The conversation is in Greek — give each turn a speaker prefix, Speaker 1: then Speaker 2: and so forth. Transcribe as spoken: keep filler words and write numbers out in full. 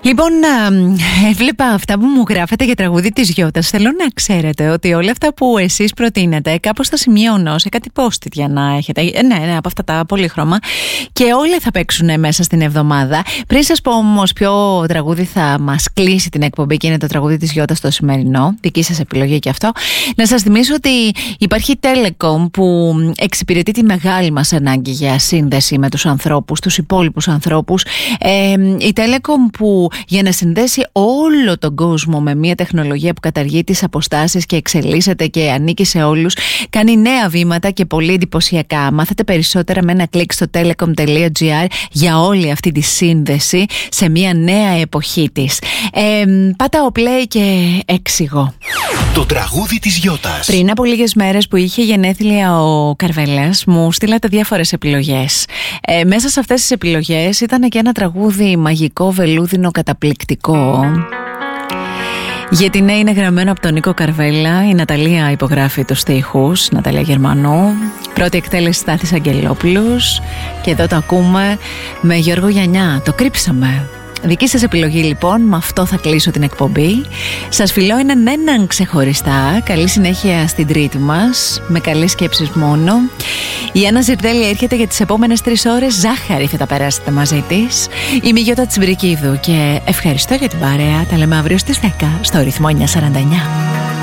Speaker 1: Λοιπόν, έβλεπα αυτά που μου γράφετε για τραγούδι της Γιώτας. Θέλω να ξέρετε ότι όλα αυτά που εσείς προτείνετε κάπως θα σημειώνω σε κάτι post-it για να έχετε. Ναι, ναι, από αυτά τα πολύχρωμα. Και όλα θα παίξουν μέσα στην εβδομάδα. Πριν σας πω όμως ποιο τραγούδι θα μας κλείσει την εκπομπή και είναι το τραγούδι της Γιώτας το σημερινό, δική σας επιλογή και αυτό, να σας θυμίσω ότι υπάρχει Telecom που εξυπηρετεί τη μεγάλη μας ανάγκη για σύνδεση με τους ανθρώπους, τους υπόλοιπους ανθρώπους. Ε, η Telecom που για να συνδέσει όλο τον κόσμο με μια τεχνολογία που καταργεί τις αποστάσεις και εξελίσσεται και ανήκει σε όλους, κάνει νέα βήματα και πολύ εντυπωσιακά. Μάθετε περισσότερα με ένα κλικ στο telecom.gr για όλη αυτή τη σύνδεση σε μια νέα εποχή της. Ε, πάτα ο play και εξηγώ.
Speaker 2: Το τραγούδι της Γιώτας.
Speaker 1: Πριν από λίγες μέρες που είχε γενέθλια ο Καρβέλας, μου στείλατε διάφορες επιλογές. Ε, μέσα σε αυτές τις επιλογές ήταν και ένα τραγούδι μαγικό, βελούδινο, καταπληκτικό. Γιατί ναι, είναι γραμμένο από τον Νίκο Καρβέλα. Η Ναταλία υπογράφει τους στίχους, Ναταλία Γερμανού. Πρώτη εκτέλεση Στάθης Αγγελόπουλος. Και εδώ το ακούμε με Γιώργο Γιαννιά. Το κρύψαμε. Δική σας επιλογή λοιπόν, με αυτό θα κλείσω την εκπομπή. Σας φιλώ έναν έναν ξεχωριστά. Καλή συνέχεια στην τρίτη μας, με καλές σκέψεις μόνο. Η Άννα Ζιρδέλη έρχεται για τις επόμενες τρεις ώρες. Ζάχαρη θα τα περάσετε μαζί της. Είμαι η Γιώτα Τσιμπρικίδου και ευχαριστώ για την παρέα. Τα λέμε αύριο στις δέκα στο ρυθμό εννιακόσια σαράντα εννιά.